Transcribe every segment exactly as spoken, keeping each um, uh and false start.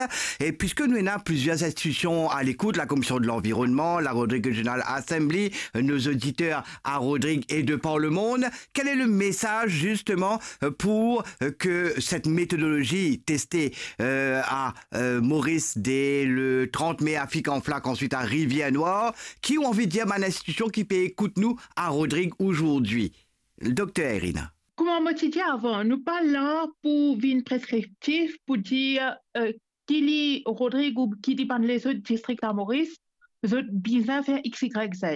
Et puisque nous avons plusieurs institutions à l'écoute, la Commission de l'Environnement, la Rodrigue Regional Assembly, nos auditeurs à Rodrigue et de par le monde, quel est le message justement pour que cette méthodologie testée euh, à euh, Maurice dès le trente mai à Fic-en-Flac, ensuite à Rivière-Noire, qui ont envie de dire, ma institution qui peut écouter nous à Rodrigue aujourd'hui? Docteur Irina. Comme on m'a dit avant, nous pas là pour une prescriptif, pour dire euh, qui lit Rodrigue ou qui dit les autres districts à Maurice, les autres besoin faire X, Y, Z.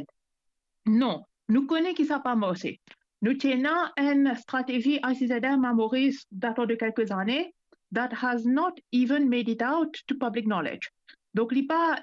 Non, nous connaissons qui ça pas marché. Nous tenons une stratégie I C Z M à Maurice datant de quelques années that has not even made it out to public knowledge. Donc, il pas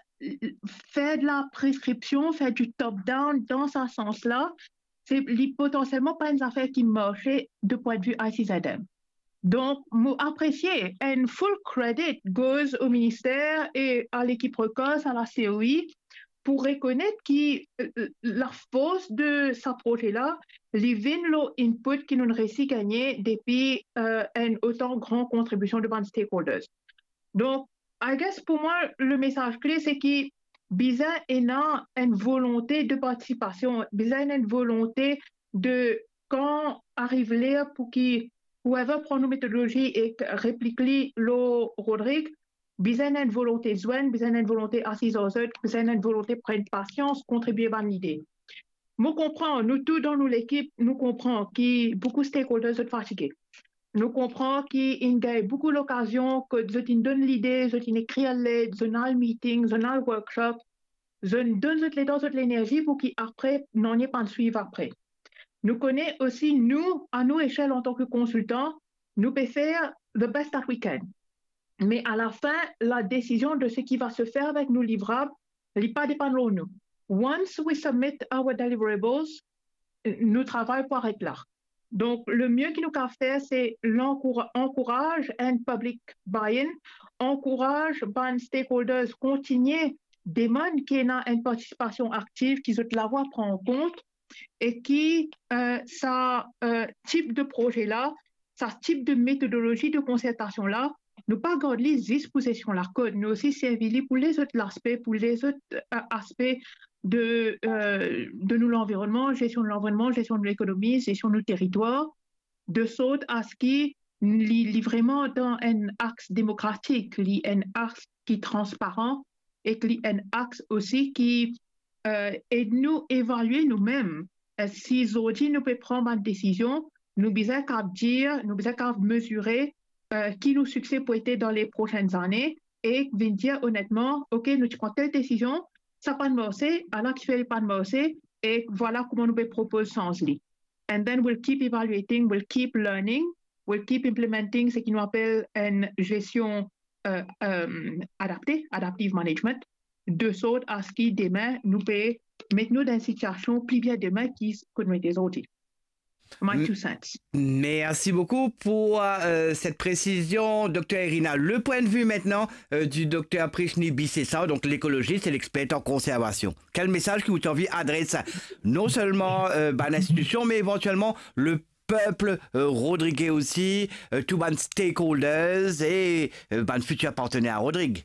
fait de la prescription, fait du top-down dans ce sens-là, c'est potentiellement pas une affaire qui marchait de point de vue I C Z M. Donc, moi apprécier un full credit goes au ministère et à l'équipe Recos, à la C O I, pour reconnaître que euh, la force de ce projet-là, les vingt inputs qui nous ont réussi à gagner depuis euh, une autant grande contribution de band stakeholders. Donc, I guess pour moi, le message clé, c'est que Bizarre et non une volonté de participation, bizarre une volonté de quand arrive l'heure pour qui whoever prend nos méthodologies et réplique le Rodrigue, bizarre une volonté joindre, bizarre une volonté assise aux autres, bizarre une volonté prendre patience, contribuer à l'idée. Nous comprenons, nous tous dans l'équipe, nous comprenons que beaucoup de stakeholders sont fatigués. Nous comprenons qu'il y a beaucoup d'occasions que je te donne l'idée, je t'écris à l'aide, je n'ai le meeting, je n'ai le workshop, je donne les temps, l'énergie pour qu'après, n'en ait pas de suivre après. Nous connaissons aussi, nous, à nous échelle en tant que consultants, nous pouvons faire the best that we can. Mais à la fin, la décision de ce qui va se faire avec nos livrables, elle n'est pas dépendante de nous. Once we submit our deliverables, nous travaillons pour être là. Donc, le mieux qu'il nous a faire, c'est l'encourage un public buy-in, encourage les stakeholders continuer demande qu'il y ait une participation active, qu'ils ont la voix prendre en compte et qui, euh, ça euh, type de projet-là, ça type de méthodologie de concertation-là, nous pas garder les dispositions la code, nous aussi servir pour les autres aspects, pour les autres euh, aspects de, euh, de nous l'environnement, gestion de l'environnement, gestion de l'économie, gestion de nos territoires, de sorte à ce qu'il y vraiment dans un axe démocratique, un axe qui est transparent et qu'il y a un axe aussi qui euh, aide nous à évaluer nous-mêmes. Euh, si aujourd'hui nous pouvons prendre une décision, nous devons qu'à dire, nous devons qu'à mesurer euh, qui nous succès pour être dans les prochaines années et venir dire honnêtement, OK, nous prenons telle décision, ça pas de marché, alors qu'il ne fait pas de marché, et voilà comment nous pouvons proposer sans lit. And then we'll keep evaluating, we'll keep learning, we'll keep implementing ce qu'on appelle une gestion euh, euh, adaptée, adaptive management, de sorte à ce que demain, nous pouvons mettre nous dans une situation plus bien demain qui connaît des autres. My two cents. Merci beaucoup pour euh, cette précision, docteur Irina. Le point de vue maintenant euh, du docteur Prishni Bissessa, donc l'écologiste et l'expert en conservation. Quel message que vous avez envie d'adresser non seulement euh, bah, l'institution, mais éventuellement le peuple euh, rodriguais aussi, euh, tous les stakeholders et euh, bah, futurs partenaires à Rodrigue.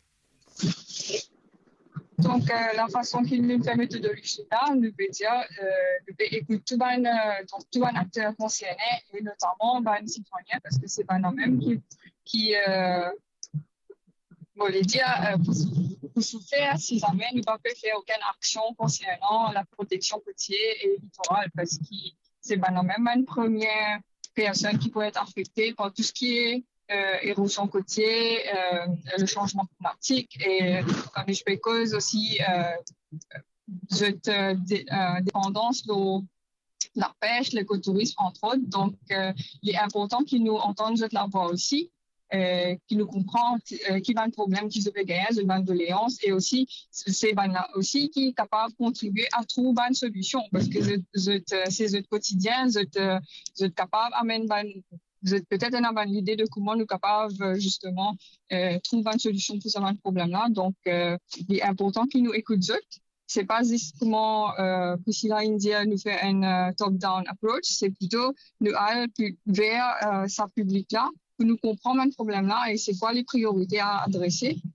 Donc, euh, la façon qu'il nous fait méthodologie là, nous peut dire, euh, nous peut écouter tout un, euh, tout un acteur concerné et notamment ben, les citoyens parce que c'est pas nous-mêmes qui, qui euh, bon, les dire, euh, pour, pour souffrir si jamais nous ne pouvons pas faire aucune action concernant la protection côtière et littorale parce que c'est pas nous-mêmes une première personne qui pourrait être affectée par tout ce qui est Euh, érosion côtière, euh, le changement climatique et comme je peux cause aussi euh, cette euh, dé, euh, dépendance de la pêche, l'écotourisme entre autres. Donc, euh, il est important qu'ils nous entendent cette la voix aussi, euh, qu'ils nous comprennent euh, qu'il y a un problème qui se fait gagner, de une doléance et aussi c'est là aussi qui est capable de contribuer à trouver une solution parce que c'est notre quotidien, vous êtes capable d'amener vous êtes peut-être une idée de comment nous sommes capables justement euh, trouver une solution pour ce problème-là. Donc, euh, il est important qu'ils nous écoutent. C'est pas juste comment euh, Priscilla India nous fait un uh, top-down approach, c'est plutôt nous aller vers euh, sa public-là pour nous comprendre un problème-là et c'est quoi les priorités à adresser